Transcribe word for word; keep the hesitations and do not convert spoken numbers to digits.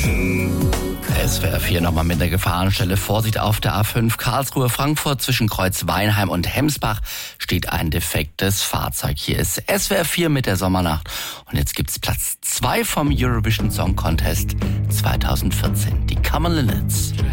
S W R vier nochmal mit der Gefahrenstelle. Vorsicht auf der A fünf Karlsruhe-Frankfurt zwischen Kreuz-Weinheim und Hemsbach steht ein defektes Fahrzeug. Hier ist S W R vier mit der Sommernacht. Und jetzt gibt's Platz zwei vom Eurovision Song Contest zweitausendvierzehn. Die Common Linnets.